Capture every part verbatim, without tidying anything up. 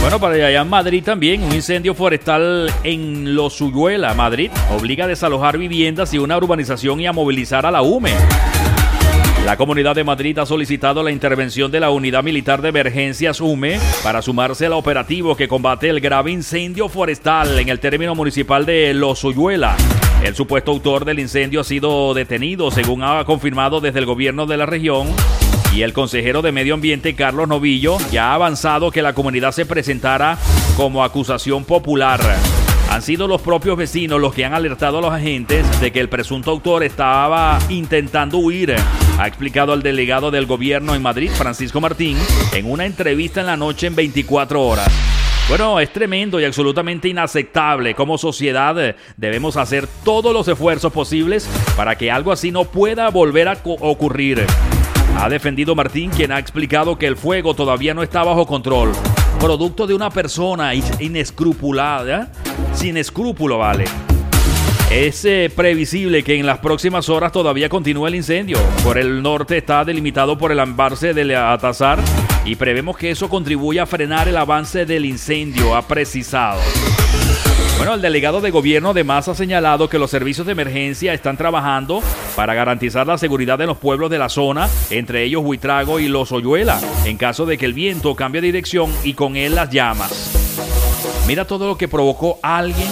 Bueno, para allá en Madrid también, un incendio forestal en Losuyuela, Madrid, obliga a desalojar viviendas y una urbanización y a movilizar a la U M E. La Comunidad de Madrid ha solicitado la intervención de la Unidad Militar de Emergencias U M E para sumarse al operativo que combate el grave incendio forestal en el término municipal de Losuyuela. El supuesto autor del incendio ha sido detenido, según ha confirmado desde el gobierno de la región, y el consejero de Medio Ambiente, Carlos Novillo, ya ha avanzado que la comunidad se presentara como acusación popular. Han sido los propios vecinos los que han alertado a los agentes de que el presunto autor estaba intentando huir, ha explicado el delegado del gobierno en Madrid, Francisco Martín, en una entrevista en la noche en veinticuatro horas. Bueno, es tremendo y absolutamente inaceptable. Como sociedad debemos hacer todos los esfuerzos posibles para que algo así no pueda volver a ocurrir. Ha defendido Martín, quien ha explicado que el fuego todavía no está bajo control, producto de una persona inescrupulada, sin escrúpulo, vale. Es eh, previsible que en las próximas horas todavía continúe el incendio. Por el norte está delimitado por el embalse del Atazar y prevemos que eso contribuya a frenar el avance del incendio, ha precisado. Bueno, el delegado de gobierno además ha señalado que los servicios de emergencia están trabajando para garantizar la seguridad de los pueblos de la zona, entre ellos Buitrago y Losuyuela, en caso de que el viento cambie de dirección y con él las llamas. Mira todo lo que provocó alguien.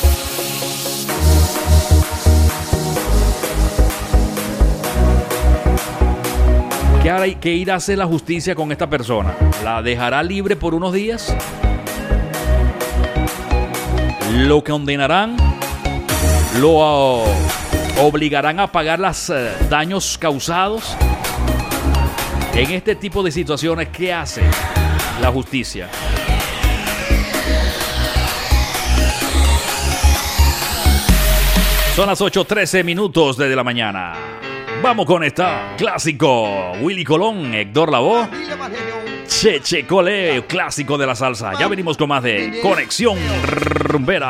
¿Qué hará, qué irá a hacer la justicia con esta persona? ¿La dejará libre por unos días? ¿Lo condenarán? ¿Lo uh, obligarán a pagar los uh, daños causados? En este tipo de situaciones, ¿qué hace la justicia? Son las ocho trece minutos desde la mañana. Vamos con esta clásico. Willy Colón, Héctor Lavoe, Che Che Cole, clásico de la salsa. Ya venimos con más de Conexión Rumbera.